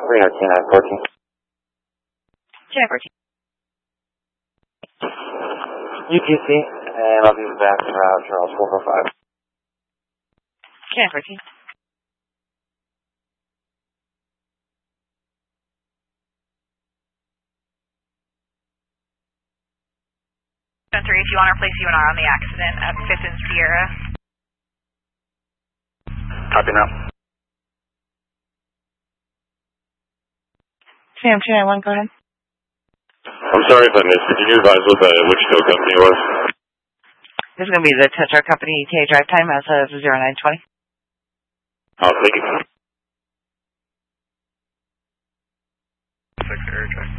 Reno T914. T914. UTC, and I'll be back around Charles 445. T914. 3, if you want to replace UNR on the accident at 5th and Sierra. Copy now. Sam 291, go ahead. I'm sorry if I missed it. Can you advise what the Wichita company was? This is going to be the tow truck company ETA drive time as of 0920. Oh, thank you. 6 air track.